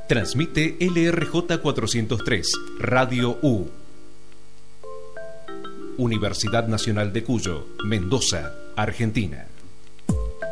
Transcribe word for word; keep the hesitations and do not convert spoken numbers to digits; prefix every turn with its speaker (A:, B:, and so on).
A: Transmite L R J cuatrocientos tres, Radio U. Universidad Nacional de Cuyo, Mendoza, Argentina.